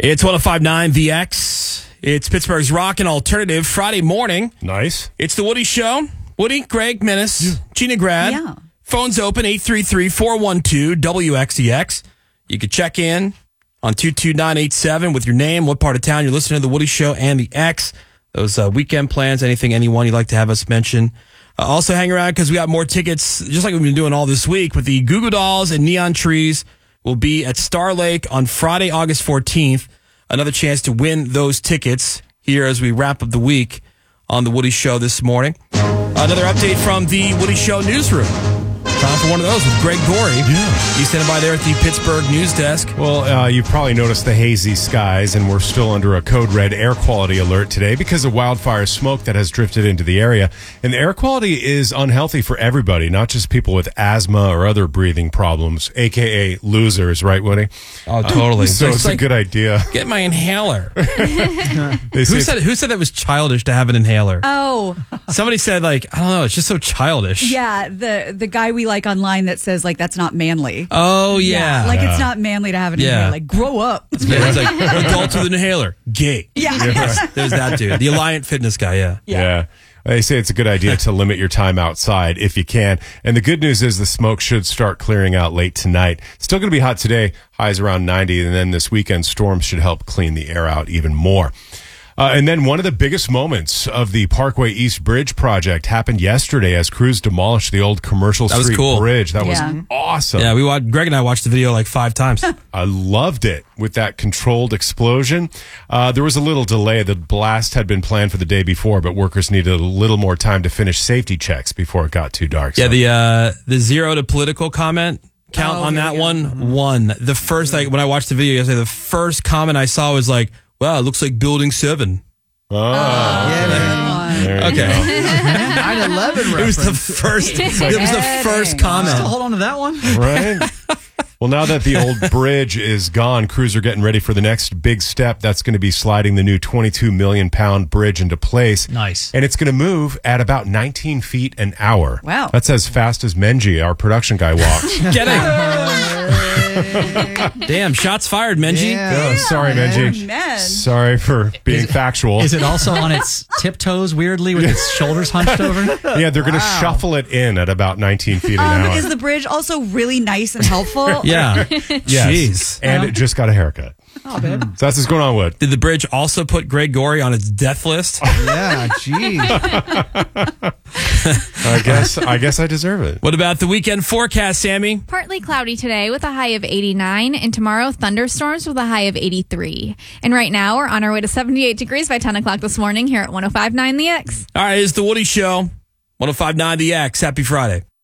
It's 105.9 The X. It's Pittsburgh's rock and alternative Friday morning. Nice. It's the Woody Show. Woody, Greg, Menace, Gina Grad. Yeah. Phone's open, 833-412-WXDX. You can check in on 22987 with your name, what part of town you're listening to the Woody Show, and the X. Those weekend plans, anyone you'd like to have us mention. Also hang around because we got more tickets, just like we've been doing all this week with the Goo Goo Dolls and Neon Trees. Will be at Star Lake on Friday, August 14th. Another chance to win those tickets here as we wrap up the week on the Woody Show this morning. Another update from the Woody Show newsroom. Time for one of those with Greg Gorey. Yeah. He's standing by there at the Pittsburgh news desk. Well, you've probably noticed the hazy skies, and we're still under a code red air quality alert today because of wildfire smoke that has drifted into the area. And the air quality is unhealthy for everybody, not just people with asthma or other breathing problems, a.k.a. losers, right, Woody? Oh, totally. So it's a good idea. Get my inhaler. They say Who said that was childish to have an inhaler? Oh, Somebody said, I don't know, it's just so childish. yeah. The guy we like online that says, that's not manly. Oh, yeah. It's not manly to have an Yeah. inhaler. Grow up. Yeah, it's like adult with an inhaler, gay. Yeah. There's that dude, the Alliant Fitness guy. Yeah. Yeah. They say it's a good idea to limit your time outside if you can. And the good news is the smoke should start clearing out late tonight. Still going to be hot today, highs around 90, and then this weekend storms should help clean the air out even more. And then one of the biggest moments of the Parkway East Bridge project happened yesterday as crews demolished the old Commercial was Street cool. Bridge. That Yeah. was awesome. Yeah, Greg and I watched the video 5 times. I loved it with that controlled explosion. There was a little delay. The blast had been planned for the day before, but workers needed a little more time to finish safety checks before it got too dark. Yeah, So- the zero to political comment count on that one won. The first, when I watched the video yesterday, the first comment I saw was wow, it looks like Building 7. Yeah, man. There you Okay. go. 9/11 It was the reference. first. It was the first comment. Still hold on to that one? Right? Well, now that the old bridge is gone, crews are getting ready for the next big step. That's going to be sliding the new 22 million pound bridge into place. Nice. And it's going to move at about 19 feet an hour. Wow. That's as fast as Menji, our production guy, walks. Kidding. Damn, shots fired, Menji. Yeah. Oh, sorry, Menji. Man. Sorry for being factual. Is it also on its tiptoes weirdly with its shoulders hunched over? Yeah, they're going to shuffle it in at about 19 feet an hour. Is the bridge also really nice and helpful? Yeah. Yes. Jeez. And it just got a haircut. Oh, babe. So that's what's going on, Wood. Did the bridge also put Greg Gorey on its death list? Yeah, geez. I guess I deserve it. What about the weekend forecast, Sammy? Partly cloudy today with a high of 89, and tomorrow thunderstorms with a high of 83. And right now we're on our way to 78 degrees by 10 o'clock this morning here at 105.9 The X. All right, it's the Woody Show. 105.9 The X. Happy Friday.